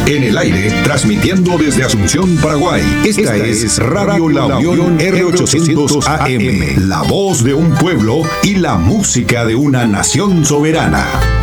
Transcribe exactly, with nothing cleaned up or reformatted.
En el aire, transmitiendo desde Asunción, Paraguay. Esta, Esta es Radio La Unión R ochocientos A M, la voz de un pueblo y la música de una nación soberana.